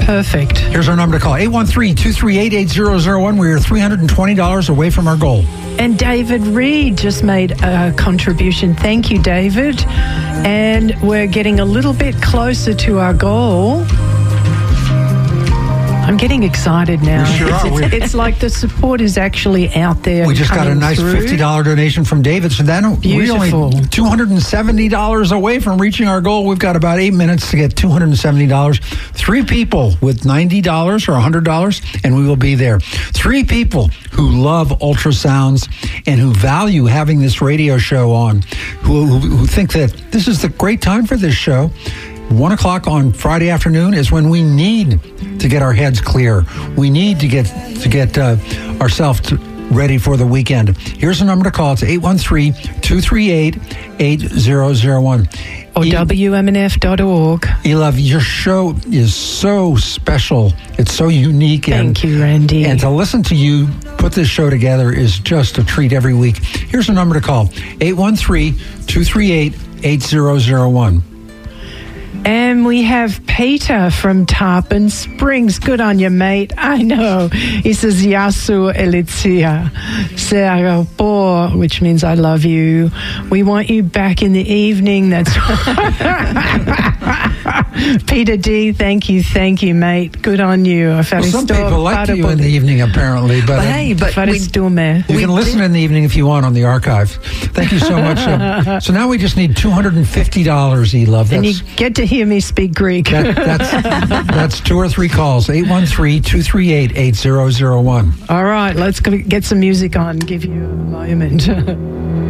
Perfect. Here's our number to call, 813-238-8001. We're $320 away from our goal. And David Reed just made a contribution. Thank you, David. And we're getting a little bit closer to our goal. I'm getting excited now. We sure are. It's like the support is actually out there. We just got a nice through. $50 donation from David. So we're only $270 away from reaching our goal. We've got about 8 minutes to get $270. 3 people with $90 or $100, and we will be there. 3 people who love ultrasounds and who value having this radio show on, who think that this is the great time for this show. 1 o'clock on Friday afternoon is when we need to get our heads clear. We need to get ourselves ready for the weekend. Here's the number to call. It's 813-238-8001. Or WMNF.org. Elove, your show is so special. It's so unique. Thank you, Randy. And to listen to you put this show together is just a treat every week. Here's the number to call. 813-238-8001. And we have Peter from Tarpon Springs. Good on you, mate. I know. He says, Yasu Elitzia, Serapor, which means I love you. We want you back in the evening. That's Peter D, thank you, mate. Good on you. Some people like you in the evening, apparently. But hey, but you can listen in the evening if you want on the archive. Thank you so much. So now we just need $250, Elove. And you get to hear me speak Greek. That's 2 or 3 calls. 813-238-8001. All right, let's get some music on. Give you a moment.